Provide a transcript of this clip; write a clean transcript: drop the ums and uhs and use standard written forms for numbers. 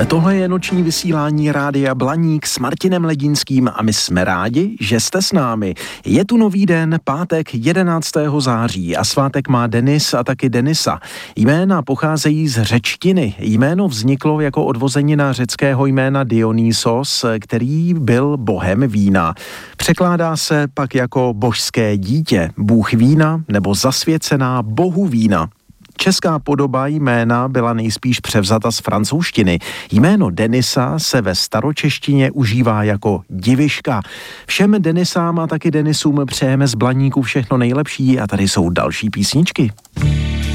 Tohle je noční vysílání Rádia Blaník s Martinem Ledínským a my jsme rádi, že jste s námi. Je tu nový den, pátek 11. září a svátek má Denis a taky Denisa. Jména pocházejí z řečtiny. Jméno vzniklo jako odvozenina řeckého jména Dionysos, který byl bohem vína. Překládá se pak jako božské dítě, bůh vína nebo zasvěcená bohu vína. Česká podoba jména byla nejspíš převzata z francouzštiny. Jméno Denisa se ve staročeštině užívá jako diviška. Všem Denisám a taky Denisům přejeme z Blaníku všechno nejlepší a tady jsou další písničky.